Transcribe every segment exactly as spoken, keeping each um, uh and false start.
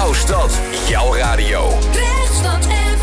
Jouw stad, jouw radio. Drechtstad F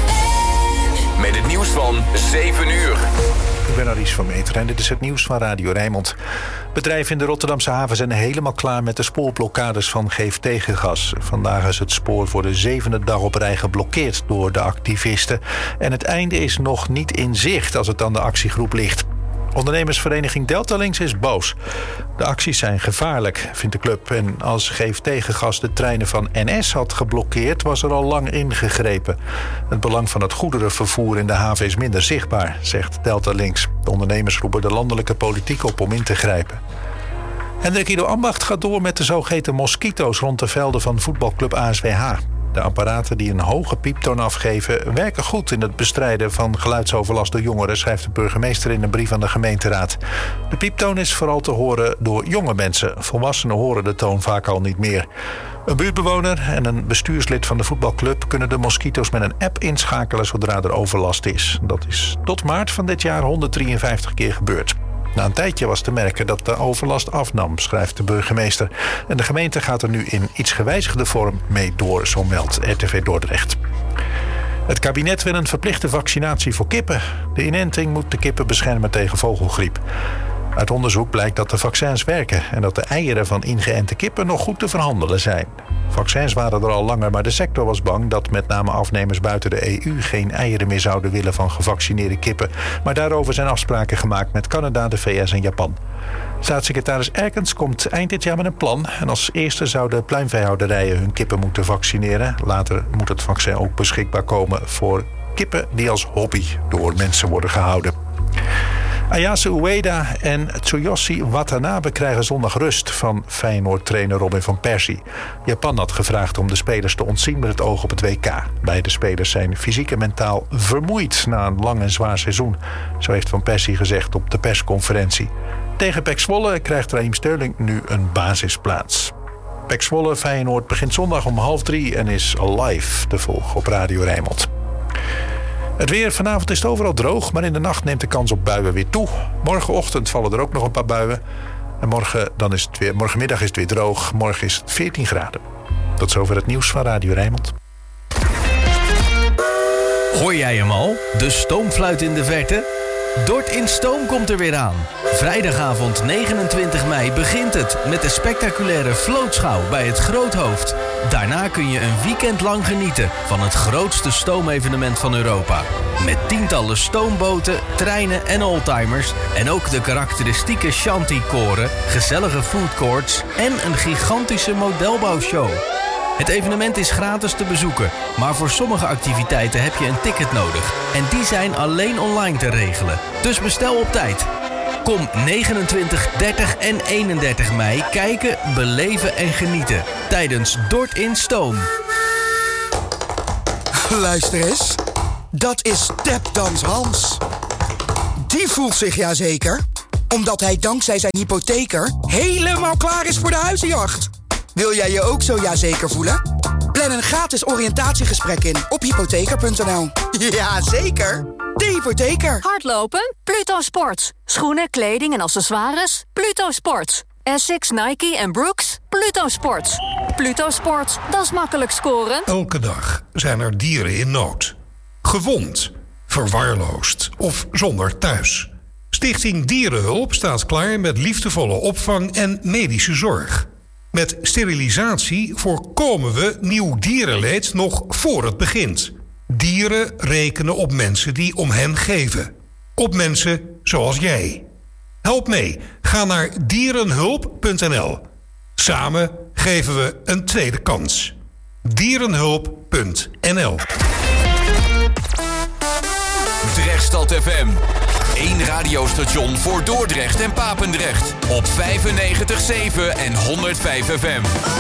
M. Met het nieuws van zeven uur. Ik ben Aries van Meteren en dit is het nieuws van Radio Rijnmond. Bedrijven in de Rotterdamse haven zijn helemaal klaar met de spoorblokkades van Geef Tegengas. Vandaag is het spoor voor de zevende dag op rij geblokkeerd door de activisten. En het einde is nog niet in zicht als het aan de actiegroep ligt. Ondernemersvereniging Delta Links is boos. De acties zijn gevaarlijk, vindt de club. En als Geef Tegengas de treinen van N S had geblokkeerd, was er al lang ingegrepen. Het belang van het goederenvervoer in de haven is minder zichtbaar, zegt Delta Links. De ondernemers roepen de landelijke politiek op om in te grijpen. Hendrik Ido Ambacht gaat door met de zogeheten moskito's rond de velden van voetbalclub A S W H. De apparaten die een hoge pieptoon afgeven werken goed in het bestrijden van geluidsoverlast door jongeren, schrijft de burgemeester in een brief aan de gemeenteraad. De pieptoon is vooral te horen door jonge mensen. Volwassenen horen de toon vaak al niet meer. Een buurtbewoner en een bestuurslid van de voetbalclub kunnen de moskito's met een app inschakelen zodra er overlast is. Dat is tot maart van dit jaar honderddrieënvijftig keer gebeurd. Na een tijdje was te merken dat de overlast afnam, schrijft de burgemeester. En de gemeente gaat er nu in iets gewijzigde vorm mee door, zo meldt R T V Dordrecht. Het kabinet wil een verplichte vaccinatie voor kippen. De inenting moet de kippen beschermen tegen vogelgriep. Uit onderzoek blijkt dat de vaccins werken en dat de eieren van ingeënte kippen nog goed te verhandelen zijn. Vaccins waren er al langer, maar de sector was bang dat met name afnemers buiten de E U geen eieren meer zouden willen van gevaccineerde kippen. Maar daarover zijn afspraken gemaakt met Canada, de V S en Japan. Staatssecretaris Erkens komt eind dit jaar met een plan. En als eerste zouden pluimveehouderijen hun kippen moeten vaccineren. Later moet het vaccin ook beschikbaar komen voor kippen die als hobby door mensen worden gehouden. Ayase Ueda en Tsuyoshi Watanabe krijgen zondag rust van Feyenoord-trainer Robin van Persie. Japan had gevraagd om de spelers te ontzien met het oog op het W K. Beide spelers zijn fysiek en mentaal vermoeid na een lang en zwaar seizoen. Zo heeft Van Persie gezegd op de persconferentie. Tegen P E C Zwolle krijgt Raheem Sterling nu een basisplaats. P E C Zwolle Feyenoord begint zondag om half drie en is live te volgen op Radio Rijnmond. Het weer, vanavond is het overal droog, maar in de nacht neemt de kans op buien weer toe. Morgenochtend vallen er ook nog een paar buien. En morgen, dan is het weer, morgenmiddag is het weer droog. Morgen is het veertien graden. Tot zover het nieuws van Radio Rijnmond. Hoor jij hem al? De stoomfluit in de verte? Dort in Stoom komt er weer aan. Vrijdagavond negenentwintig mei begint het met de spectaculaire vlootschouw bij het Groothoofd. Daarna kun je een weekend lang genieten van het grootste stoomevenement van Europa. Met tientallen stoomboten, treinen en oldtimers en ook de karakteristieke shanty-koren, gezellige foodcourts en een gigantische modelbouwshow. Het evenement is gratis te bezoeken, maar voor sommige activiteiten heb je een ticket nodig. En die zijn alleen online te regelen. Dus bestel op tijd. Kom negenentwintig, dertig en eenendertig mei kijken, beleven en genieten tijdens Dort in Stoom. Luister eens, dat is Tapdans Hans. Die voelt zich ja zeker, omdat hij dankzij zijn hypotheker helemaal klaar is voor de huizenjacht. Wil jij je ook zo ja zeker voelen? Plan een gratis oriëntatiegesprek in op hypotheker punt n l. Ja, zeker. De Hypotheker. Hardlopen? Pluto Sports. Schoenen, kleding en accessoires? Pluto Sports. Essex, Nike en Brooks? Pluto Sports. Pluto Sports, dat is makkelijk scoren. Elke dag zijn er dieren in nood. Gewond, verwaarloosd of zonder thuis. Stichting Dierenhulp staat klaar met liefdevolle opvang en medische zorg. Met sterilisatie voorkomen we nieuw dierenleed nog voor het begint. Dieren rekenen op mensen die om hen geven. Op mensen zoals jij. Help mee. Ga naar dierenhulp punt n l. Samen geven we een tweede kans. dierenhulp punt n l. Drechtstad F M. Eén radiostation voor Dordrecht en Papendrecht. Op vijfennegentig komma zeven en honderdvijf F M.